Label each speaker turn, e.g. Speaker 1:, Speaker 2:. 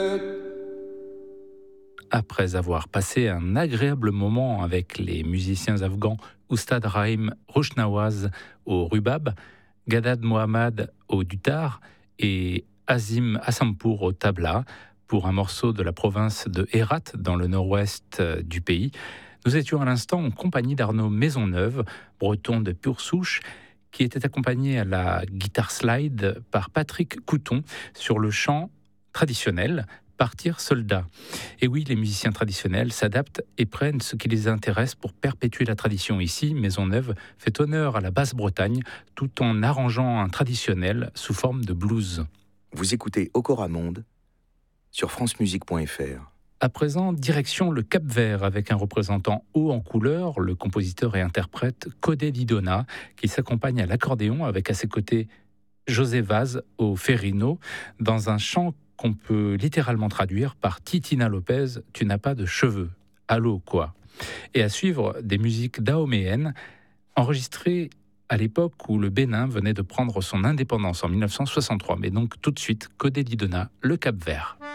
Speaker 1: Après avoir passé un agréable moment avec les musiciens afghans Oustad Rahim Roushnawaz au rubab, Gadad Mohammad au dutar et Azim Hassanpour au tabla, pour un morceau de la province de Herat dans le nord-ouest du pays, nous étions à l'instant en compagnie d'Arnaud Maisonneuve, breton de pure souche, qui était accompagné à la guitare slide par Patrick Couton sur le chant traditionnel Partir soldat. Et oui, les musiciens traditionnels s'adaptent et prennent ce qui les intéresse pour perpétuer la tradition. Ici, Maisonneuve fait honneur à la Basse-Bretagne tout en arrangeant un traditionnel sous forme de blues.
Speaker 2: Vous écoutez Ocoramonde sur francemusique.fr.
Speaker 1: À présent, direction le Cap-Vert avec un représentant haut en couleur, le compositeur et interprète Codé Didona, qui s'accompagne à l'accordéon avec à ses côtés José Vaz au ferrino, dans un chant qu'on peut littéralement traduire par Titina Lopez, tu n'as pas de cheveux. Allô, quoi. Et à suivre, des musiques dahoméennes enregistrées à l'époque où le Bénin venait de prendre son indépendance en 1963. Mais donc tout de suite, Codé Didona, le Cap-Vert.